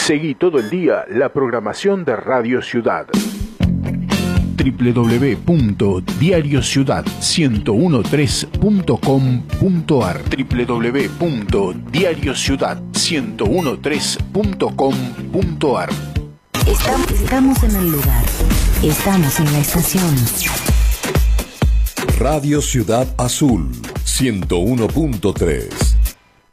Seguí todo el día la programación de Radio Ciudad. www.diariociudad1013.com.ar www.diariociudad1013.com.ar Estamos en el lugar. Estamos en la estación. Radio Ciudad Azul 101.3